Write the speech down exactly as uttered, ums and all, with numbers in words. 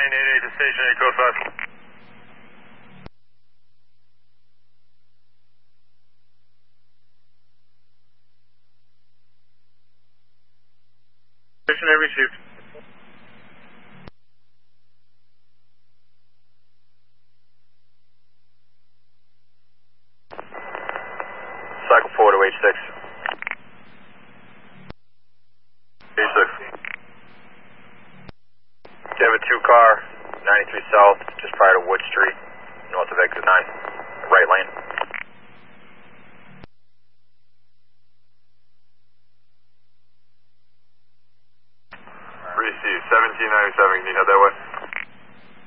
nine eight eight to station eight, code five. Station eight received. Cycle four to H six. H six. You have a two car, ninety-three South, just prior to Wood Street, north of exit nine, right lane. Received, seventeen ninety-seven, can you head that way?